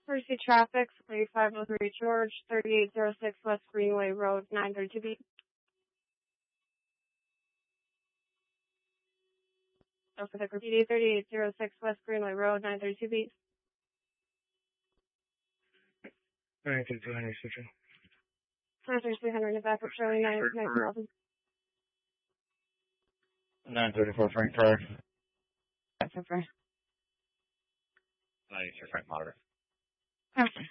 Mercy Traffic, 3503 George, 3806 West Greenway Road, 932B. So for the graffiti, 3806 West Greenway Road, 932B. 93200, Citron. 93300 in back of Shirley, 9,000. 934 Frank Pryor. That's okay. 93 Frank Monitor. Okay.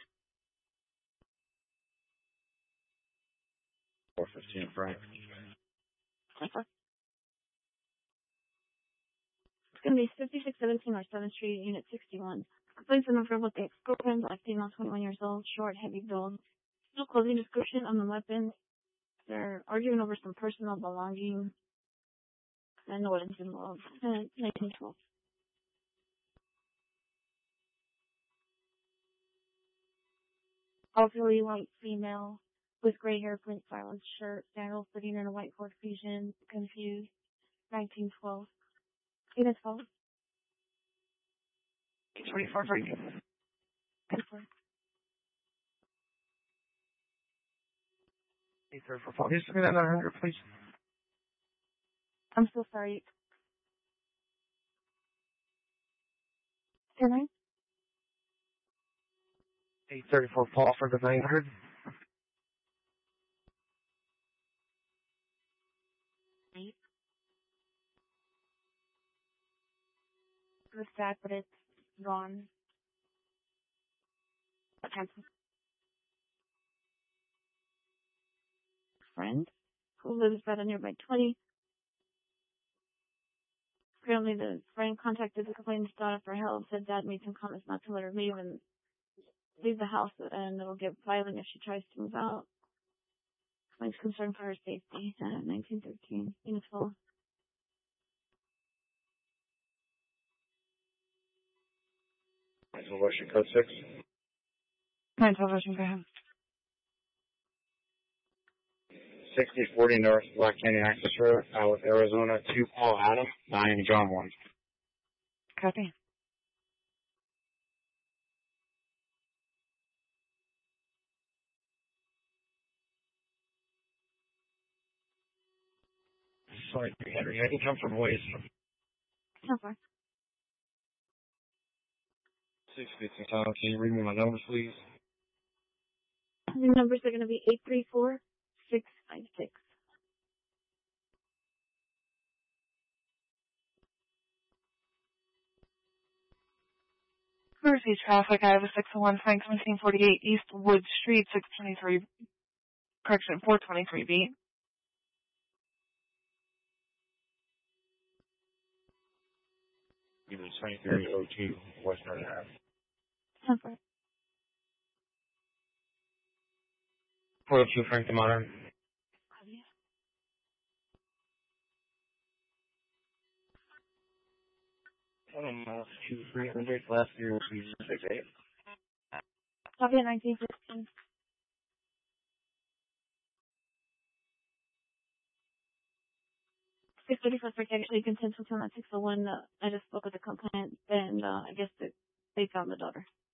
415 Frank. Okay. It's going to be 5617 North 7th Street, Unit 61. Complaints of number with the ex-girlfriend, black female, 21 years old, short, heavy build. No clothing description on the weapons. They're arguing over some personal belongings. I know what it's involved. 1912. Elderly white female with gray hair, print silence shirt, sandals, sitting in a white Ford Fusion, confused. 1912. Unit 12. 24 Frank. 24. 834 Just give me that 900, please. I'm so sorry. Can I? 834 Paul for the 900. Eight. It was sad, but it's gone. Cancel. Friend who lives at a nearby 20. Apparently the friend contacted the complainant's daughter for help, said dad made some comments not to let her leave the house, and it'll get violent if she tries to move out. Complaints concerned for her safety. 1913. Unit 12. Resolution code 6. 912 Ocean, go ahead. 6040 North Black Canyon Access Road, with Arizona 2 Paul Adam, 9 John 1. Copy. Sorry, Henry, I can come from ways. So far. 650 Tom, can you read me my numbers, please? The numbers are going to be 834-656. Mercy Traffic, I have a 601 Frank 1748 East Wood Street, 423B. Give me 2302 Western Ave. Okay. 402 Frank the Modern. Copy. Almost 2300 last year was 68. Copy at 1915. 634 Frank actually contends with him at 601. I just spoke with the complainant, and I guess that they found the daughter.